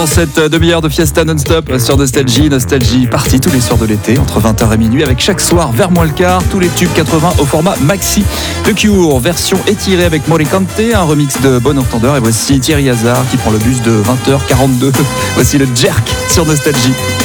Dans cette demi-heure de Fiesta non-stop sur Nostalgie partie tous les soirs de l'été entre 20h et minuit avec chaque soir vers moins le quart tous les tubes 80 au format maxi. The Cure, version étirée avec Morricone, un remix de Bon Entendeur, et voici Thierry Hazard qui prend le bus de 20h42. Voici le Jerk sur Nostalgie.